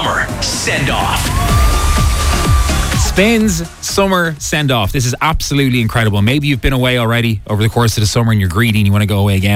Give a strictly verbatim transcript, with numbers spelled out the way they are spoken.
summer send-off. Spins summer send-off. This is absolutely incredible. Maybe you've been away already over the course of the summer and you're greedy and you want to go away again.